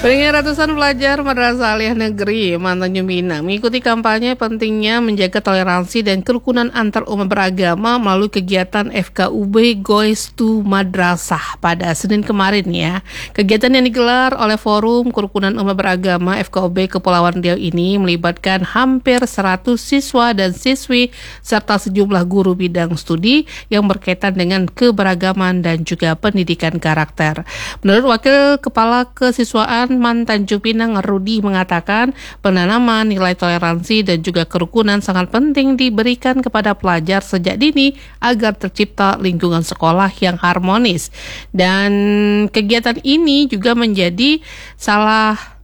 Peringatan ratusan pelajar Madrasah Aliyah Negeri Tanjung Pinang mengikuti kampanye pentingnya menjaga toleransi dan kerukunan antar umat beragama melalui kegiatan FKUB Goes to Madrasah pada Senin kemarin ya. Kegiatan yang digelar oleh Forum Kerukunan Umat Beragama FKUB Kepulauan Riau ini melibatkan hampir 100 siswa dan siswi serta sejumlah guru bidang studi yang berkaitan dengan keberagaman dan juga pendidikan karakter. Menurut Wakil Kepala Kesiswaan Tanjung Pinang Rudi mengatakan penanaman nilai toleransi dan juga kerukunan sangat penting diberikan kepada pelajar sejak dini agar tercipta lingkungan sekolah yang harmonis. Dan kegiatan ini juga menjadi salah